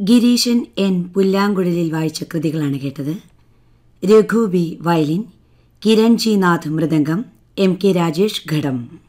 Gireesan N പുല്ലാങ്കുഴലിൽ വായിച്ച കൃതികളാണ് കേട്ടത്. Raghu B violin, Kiran G Nath mridangam, M K Rajesh ഘടം.